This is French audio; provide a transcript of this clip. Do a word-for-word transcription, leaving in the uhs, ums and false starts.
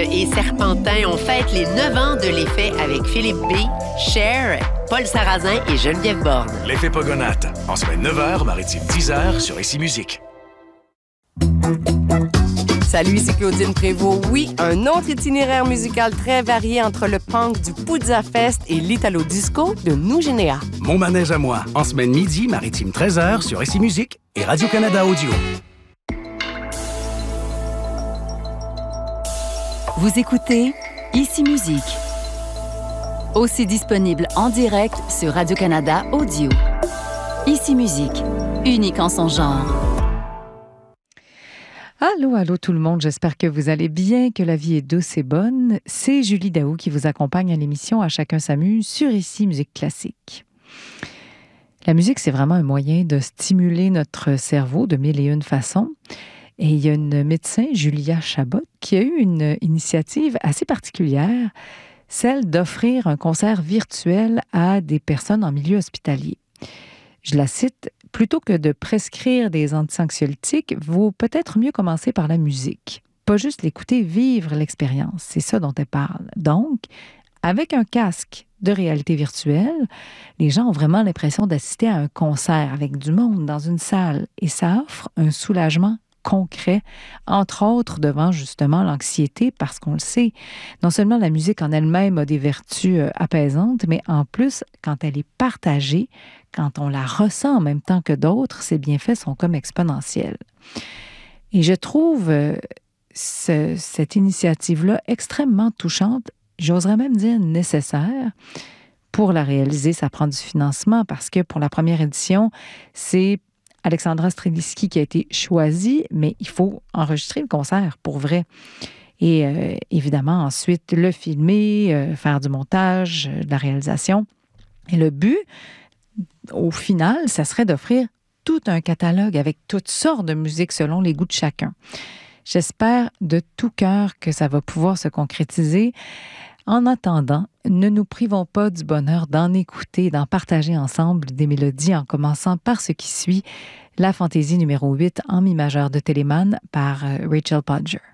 et Serpentin. On fête les neuf ans de l'effet avec Philippe B, Cher, Paul Sarrazin et Geneviève Borne. L'effet Pogonate, en semaine neuf heures, maritime dix heures sur Ici Musique. Salut, c'est Claudine Prévost. Oui, un autre itinéraire musical très varié entre le punk du Puzza Fest et l'Italo-disco de Nou Généa. Mon manège à moi, en semaine midi, maritime treize heures sur Ici Musique et Radio-Canada Audio. Vous écoutez Ici Musique. Aussi disponible en direct sur Radio-Canada Audio. Ici Musique, unique en son genre. Allô, allô tout le monde, j'espère que vous allez bien, que la vie est douce et bonne. C'est Julie Daou qui vous accompagne à l'émission À chacun s'amuse sur Ici Musique Classique. La musique, c'est vraiment un moyen de stimuler notre cerveau de mille et une façons. Et il y a une médecin, Julia Chabot, qui a eu une initiative assez particulière, celle d'offrir un concert virtuel à des personnes en milieu hospitalier. Je la cite, « Plutôt que de prescrire des anxiolytiques, vaut peut-être mieux commencer par la musique. Pas juste l'écouter, vivre l'expérience. » C'est ça dont elle parle. Donc, avec un casque de réalité virtuelle, les gens ont vraiment l'impression d'assister à un concert avec du monde dans une salle et ça offre un soulagement concret, entre autres devant justement l'anxiété, parce qu'on le sait, non seulement la musique en elle-même a des vertus apaisantes, mais en plus, quand elle est partagée, quand on la ressent en même temps que d'autres, ses bienfaits sont comme exponentiels. Et je trouve euh, ce, cette initiative-là extrêmement touchante, j'oserais même dire nécessaire. Pour la réaliser, ça prend du financement, parce que pour la première édition, c'est Alexandra Streliski qui a été choisie, mais il faut enregistrer le concert pour vrai. Et euh, évidemment, ensuite, le filmer, euh, faire du montage, euh, de la réalisation. Et le but, au final, ça serait d'offrir tout un catalogue avec toutes sortes de musiques selon les goûts de chacun. J'espère de tout cœur que ça va pouvoir se concrétiser. En attendant, ne nous privons pas du bonheur d'en écouter, d'en partager ensemble des mélodies, en commençant par ce qui suit, la fantaisie numéro huit en mi majeur de Telemann par Rachel Podger.